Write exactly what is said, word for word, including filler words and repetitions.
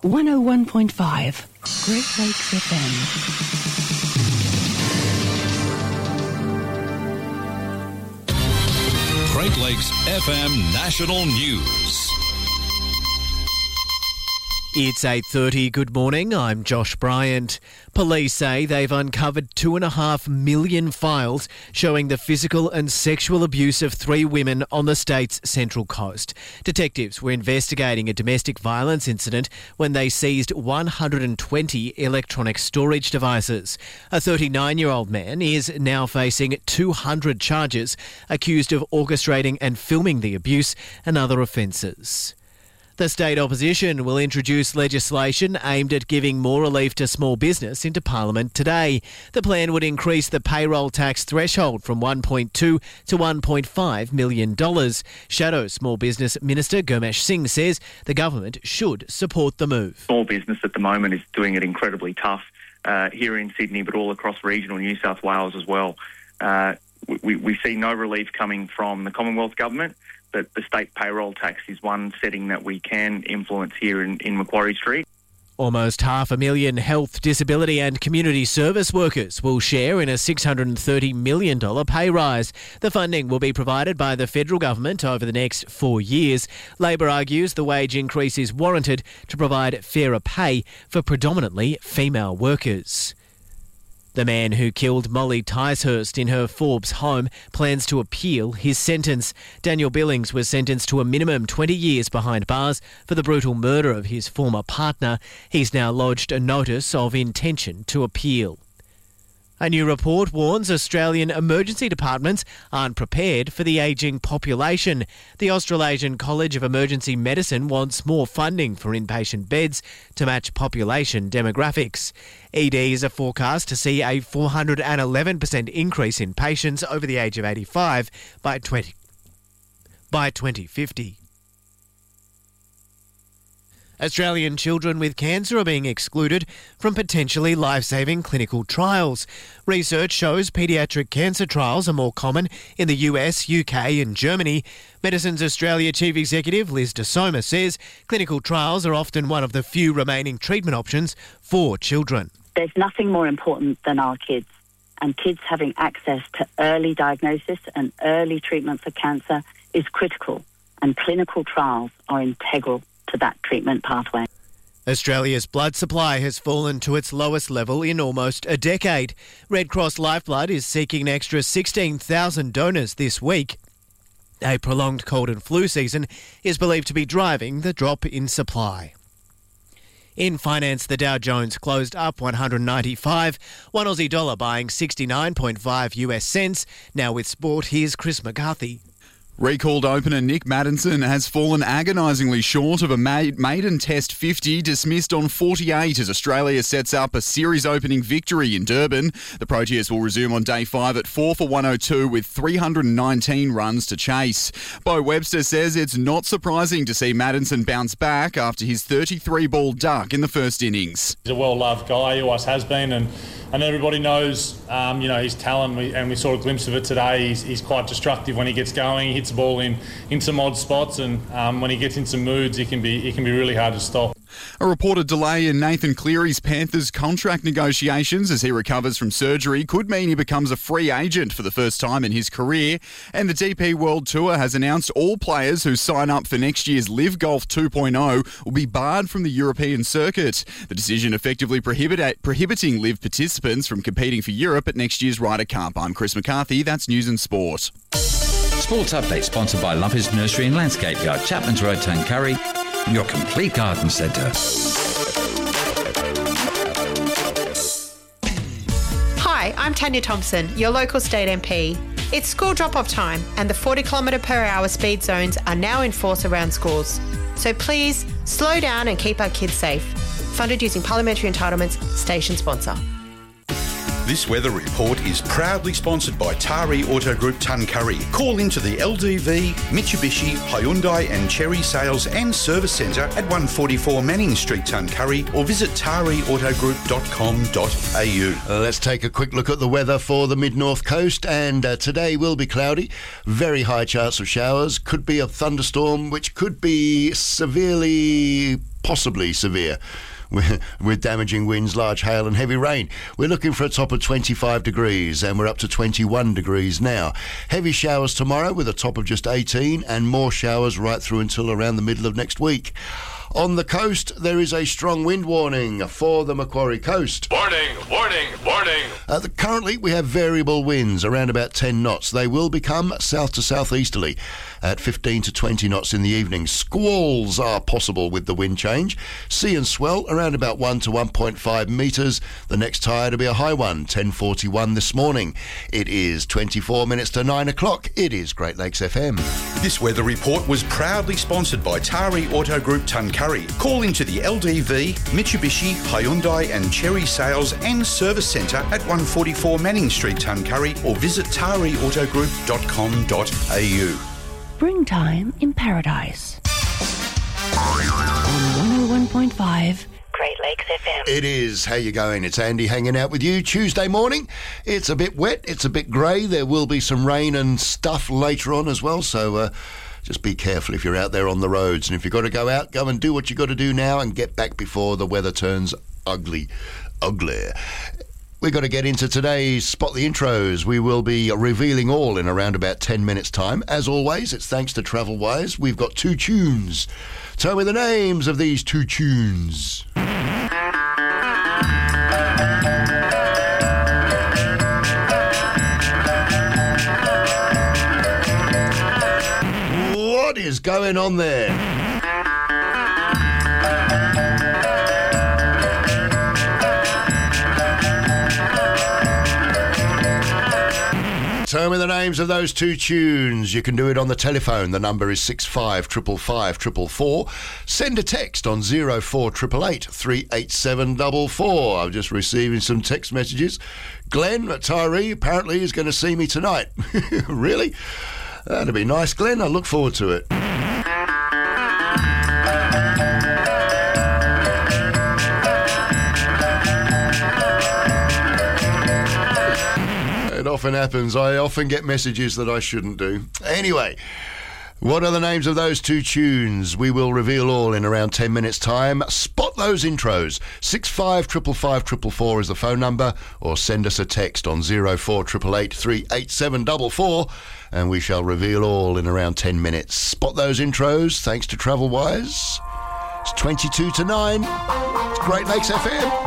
one oh one point five Great Lakes F M. Great Lakes F M National News. It's eight thirty. Good morning. I'm Josh Bryant. Police say they've uncovered two and a half million files showing the physical and sexual abuse of three women on the state's Central Coast. Detectives were investigating a domestic violence incident when they seized one hundred twenty electronic storage devices. A thirty-nine-year-old man is now facing two hundred charges, accused of orchestrating and filming the abuse and other offences. The state opposition will introduce legislation aimed at giving more relief to small business into Parliament today. The plan would increase the payroll tax threshold from one point two to one point five million dollars. Shadow Small Business Minister Gurmesh Singh says the government should support the move. Small business at the moment is doing it incredibly tough uh, here in Sydney, but all across regional New South Wales as well. Uh, we, we see no relief coming from the Commonwealth Government. But the state payroll tax is one setting that we can influence here in, in Macquarie Street. Almost half a million health, disability and community service workers will share in a six hundred thirty million dollars pay rise. The funding will be provided by the federal government over the next four years. Labor argues the wage increase is warranted to provide fairer pay for predominantly female workers. The man who killed Molly Ticehurst in her Forbes home plans to appeal his sentence. Daniel Billings was sentenced to a minimum twenty years behind bars for the brutal murder of his former partner. He's now lodged a notice of intention to appeal. A new report warns Australian emergency departments aren't prepared for the ageing population. The Australasian College of Emergency Medicine wants more funding for inpatient beds to match population demographics. E Ds are forecast to see a four hundred eleven percent increase in patients over the age of eighty-five by twenty by twenty fifty. Australian children with cancer are being excluded from potentially life-saving clinical trials. Research shows paediatric cancer trials are more common in the U S, U K and Germany. Medicines Australia Chief Executive Liz De Soma says clinical trials are often one of the few remaining treatment options for children. There's nothing more important than our kids, and kids having access to early diagnosis and early treatment for cancer is critical, and clinical trials are integral to that treatment pathway. Australia's blood supply has fallen to its lowest level in almost a decade. Red Cross Lifeblood is seeking an extra sixteen thousand donors this week. A prolonged cold and flu season is believed to be driving the drop in supply. In finance, the Dow Jones closed up one hundred ninety-five, one Aussie dollar buying sixty-nine point five US cents. Now with sport, here's Chris McCarthy. Recalled opener Nick Maddinson has fallen agonisingly short of a maiden Test fifty, dismissed on forty-eight as Australia sets up a series-opening victory in Durban. The Proteas will resume on day five at four for one oh two with three hundred nineteen runs to chase. Bo Webster says it's not surprising to see Maddinson bounce back after his thirty-three ball duck in the first innings. He's a well-loved guy, he always has been, and and everybody knows, um, you know, his talent, we, and we saw a glimpse of it today. He's, he's quite destructive when he gets going. He hits the ball in, in some odd spots, and um, when he gets in some moods, he can be he can be really hard to stop. A reported delay in Nathan Cleary's Panthers contract negotiations as he recovers from surgery could mean he becomes a free agent for the first time in his career. And the D P World Tour has announced all players who sign up for next year's Live Golf two point oh will be barred from the European circuit. The decision effectively prohibit, prohibiting Live participants from competing for Europe at next year's Ryder Cup. I'm Chris McCarthy. That's News and Sport. Sports Update sponsored by Lumpers Nursery and Landscape Yard, Chapman's Road, Tuncurry, your complete garden centre. Hi, I'm Tanya Thompson, your local state M P. It's school drop-off time and the forty kilometre per hour speed zones are now in force around schools. So please, slow down and keep our kids safe. Funded using parliamentary entitlements, station sponsor. This weather report is proudly sponsored by Tari Auto Group Tuncurry. Call into the L D V, Mitsubishi, Hyundai and Chery Sales and Service Centre at one forty-four Manning Street, Tuncurry, or visit tari auto group dot com dot a u. Uh, let's take a quick look at the weather for the mid-north coast, and uh, today will be cloudy. Very high chance of showers. Could be a thunderstorm, which could be severely possibly severe, with, with damaging winds, large hail and heavy rain. We're looking for a top of twenty-five degrees, and we're up to twenty-one degrees now. Heavy showers tomorrow with a top of just eighteen, and more showers right through until around the middle of next week. On the coast, there is a strong wind warning for the Macquarie coast. Warning, warning, warning. Uh, the, currently, we have variable winds around about ten knots. They will become south to southeasterly at fifteen to twenty knots in the evening. Squalls are possible with the wind change. Sea and swell around about one to one point five metres. The next tide will be a high one, ten forty-one this morning. It is twenty-four minutes to nine o'clock. It is Great Lakes F M. This weather report was proudly sponsored by Tari Auto Group Tuncurry. Call into the L D V, Mitsubishi, Hyundai and Cherry Sales and Service Centre at one forty-four Manning Street, Tuncurry, or visit tari auto group dot com dot a u. Springtime in Paradise. On one oh one point five Great Lakes F M. It is. How you going? It's Andy hanging out with you Tuesday morning. It's a bit wet. It's a bit grey. There will be some rain and stuff later on as well, so uh, just be careful if you're out there on the roads. And if you've got to go out, go and do what you've got to do now and get back before the weather turns ugly. Ugly. We've got to get into today's Spot the Intros. We will be revealing all in around about ten minutes' time. As always, it's thanks to TravelWise. We've got two tunes. Tell me the names of these two tunes. What is going on there? Tell me the names of those two tunes. You can do it on the telephone. The number is six five five five five four four. Send a text on zero four eight eight eight three eight seven four four. I'm just receiving some text messages. Glenn at Tyree apparently is going to see me tonight. Really? That'd be nice, Glenn. I look forward to it. It often happens. I often get messages that I shouldn't do. Anyway, what are the names of those two tunes? We will reveal all in around ten minutes' time. Spot those intros. six five five five five four four is the phone number, or send us a text on zero four eight eight eight three eight seven four four, and we shall reveal all in around ten minutes. Spot those intros, thanks to TravelWise. It's twenty-two to nine. It's Great Lakes F M.